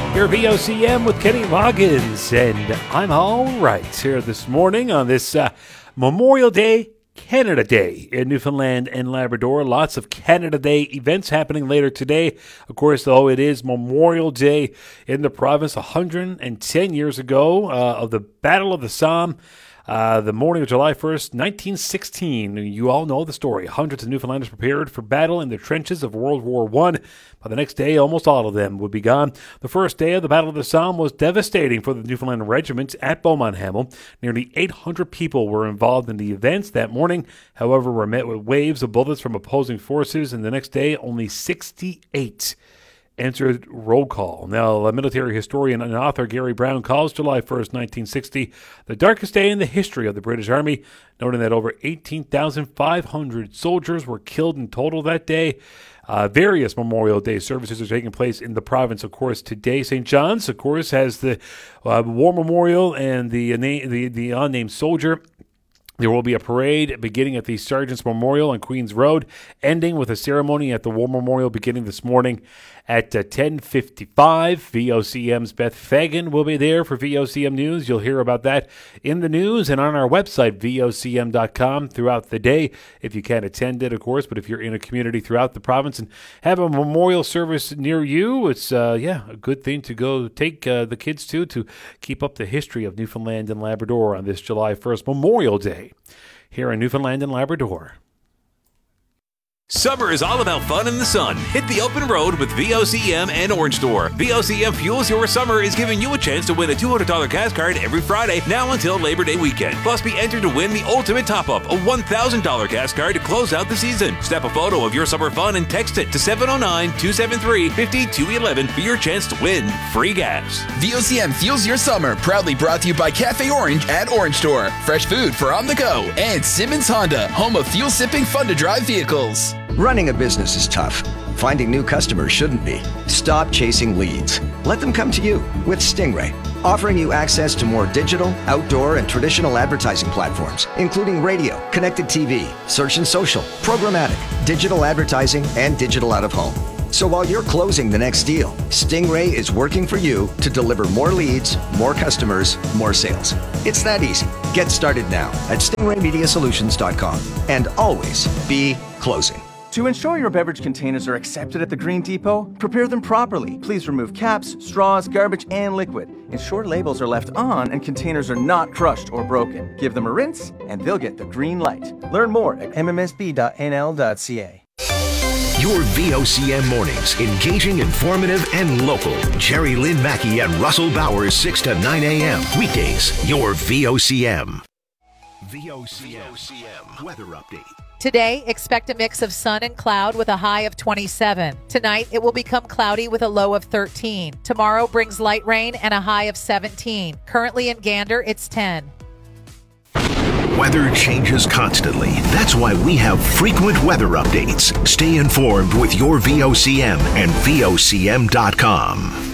Here at VOCM with Kenny Loggins, and I'm all right here this morning on this Memorial Day, Canada Day in Newfoundland and Labrador. Lots of Canada Day events happening later today. Of course, though, it is Memorial Day in the province 110 years ago of the Battle of the Somme. The morning of July 1st, 1916. You all know the story. Hundreds of Newfoundlanders prepared for battle in the trenches of World War I. By the next day, almost all of them would be gone. The first day of the Battle of the Somme was devastating for the Newfoundland Regiment at Beaumont Hamel. Nearly 800 people were involved in the events that morning, however, were met with waves of bullets from opposing forces, and the next day, only 68 entered roll call. Now, military historian and author Gary Brown calls July 1st, 1960, the darkest day in the history of the British Army, noting that over 18,500 soldiers were killed in total that day. Various Memorial Day services are taking place in the province, of course, today. St. John's, of course, has the War Memorial and the unnamed soldier. There will be a parade beginning at the Sergeant's Memorial on Queens Road, ending with a ceremony at the War Memorial beginning this morning at 10:55. VOCM's Beth Fagan will be there for VOCM News. You'll hear about that in the news and on our website, vocm.com, throughout the day, if you can attend it, of course. But if you're in a community throughout the province and have a memorial service near you, it's a good thing to go take the kids to keep up the history of Newfoundland and Labrador on this July 1st Memorial Day here in Newfoundland and Labrador. Summer is all about fun in the sun. Hit the open road with VOCM and Orange Store. VOCM Fuels Your Summer is giving you a chance to win a $200 gas card every Friday now until Labor Day weekend. Plus, be entered to win the ultimate top-up, a $1,000 gas card to close out the season. Snap a photo of your summer fun and text it to 709-273-5211 for your chance to win free gas. VOCM Fuels Your Summer, proudly brought to you by Cafe Orange at Orange Store. Fresh food for on the go. And Simmons Honda, home of fuel-sipping, fun-to-drive vehicles. Running a business is tough. Finding new customers shouldn't be. Stop chasing leads. Let them come to you with Stingray, offering you access to more digital, outdoor, and traditional advertising platforms, including radio, connected TV, search and social, programmatic, digital advertising, and digital out-of-home. So while you're closing the next deal, Stingray is working for you to deliver more leads, more customers, more sales. It's that easy. Get started now at stingraymediasolutions.com and always be closing. To ensure your beverage containers are accepted at the Green Depot, prepare them properly. Please remove caps, straws, garbage, and liquid. Ensure labels are left on and containers are not crushed or broken. Give them a rinse and they'll get the green light. Learn more at mmsb.nl.ca. Your VOCM mornings, engaging, informative, and local. Jerry Lynn Mackey and Russell Bowers, 6 to 9 a.m. Weekdays, your VOCM. VOCM weather update. Today, expect a mix of sun and cloud with a high of 27. Tonight, it will become cloudy with a low of 13. Tomorrow brings light rain and a high of 17. Currently in Gander, it's 10. Weather changes constantly. That's why we have frequent weather updates. Stay informed with your VOCM and VOCM.com.